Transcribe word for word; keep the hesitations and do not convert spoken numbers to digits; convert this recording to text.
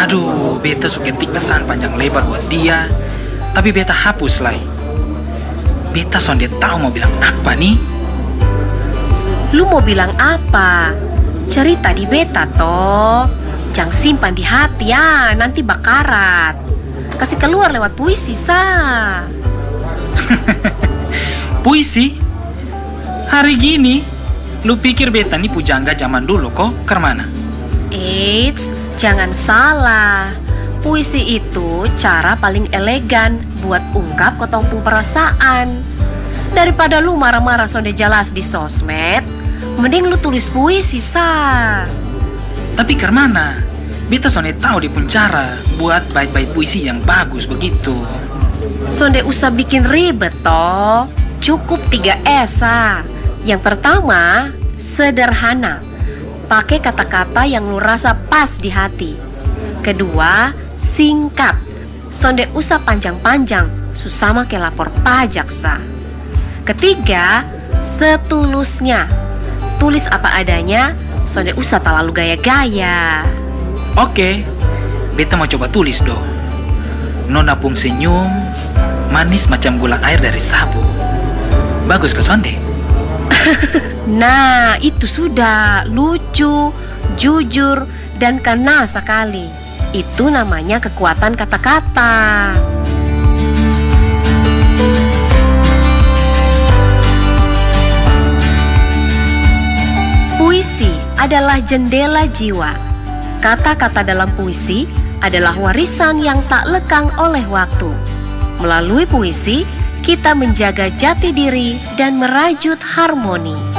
Aduh, beta suka ketik pesan panjang lebar buat dia, tapi beta hapus lah. Beta sonde tahu mau bilang apa nih. Lu mau bilang apa? Cerita di beta toh. Jangan simpan di hati ya, nanti bakarat. Kasih keluar lewat puisi sa. Puisi? Hari gini, lu pikir beta nih pujangga zaman dulu kok, kemana? Eits, jangan salah. Puisi itu cara paling elegan buat ungkap ketongpung perasaan. Daripada lu marah-marah sonde jelas di sosmed, mending lu tulis puisi sa. Tapi kemana? Beta sonde tahu di puncara buat bait-bait puisi yang bagus begitu. Sonde usah bikin ribet toh. Cukup tiga S sa. Yang pertama, sederhana. Pakai kata-kata yang lu rasa pas di hati. Kedua, singkat. Sonde usah panjang-panjang, susah make lapor pajak sa. Ketiga, setulusnya. Tulis apa adanya, sonde usah terlalu gaya-gaya. Oke, beta mau coba tulis dong. Nona pung senyum, manis macam gula air dari sabu. Bagus ke sonde? Nah, itu sudah lucu, jujur, dan kena sekali. Itu namanya kekuatan kata-kata. Puisi adalah jendela jiwa. Kata-kata dalam puisi adalah warisan yang tak lekang oleh waktu. Melalui puisi, kita menjaga jati diri dan merajut harmoni.